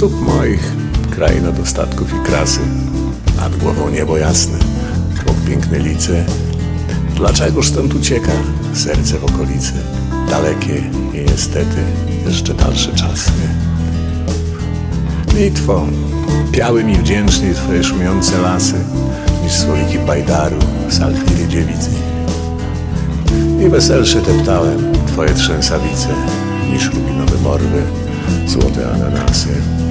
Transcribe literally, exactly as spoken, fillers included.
stóp moich kraina dostatków i krasy, nad głową niebo jasne, krok piękny lice. Dlaczegoż stąd ucieka serce w okolicy dalekie i niestety jeszcze dalsze czasy? Litwo, piały mi wdzięczniej twoje szumiące lasy, niż słowiki bajdaru, salfiry dziewicy. I weselsze deptałem twoje trzęsawice, niż rubinowe morwy, złote ananasy.